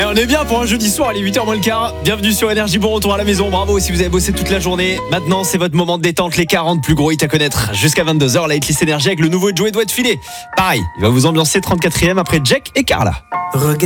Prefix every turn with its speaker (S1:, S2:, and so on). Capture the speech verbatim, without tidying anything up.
S1: on est bien pour un jeudi soir, il est huit heures moins le quart. Bienvenue sur Énergie, bon retour à la maison. Bravo si vous avez bossé toute la journée. Maintenant, c'est votre moment de détente, les quarante plus gros hits à connaître. Jusqu'à vingt-deux heures, la hitlist Énergie avec le nouveau Joey doit te filer. Pareil, il va vous ambiancer trente-quatrième après Jack et Carla.
S2: Regarde